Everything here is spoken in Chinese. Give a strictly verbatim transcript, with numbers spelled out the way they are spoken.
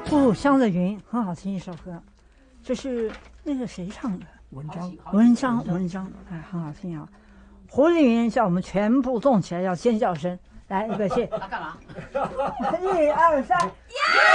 故乡的云很好听一首歌，这是那个谁唱的？ 文章， 文章，文章，哎，很好听啊！狐狸云叫我们全部动起来，要尖叫声。来，预备起， 他干嘛？ 一二三，呀！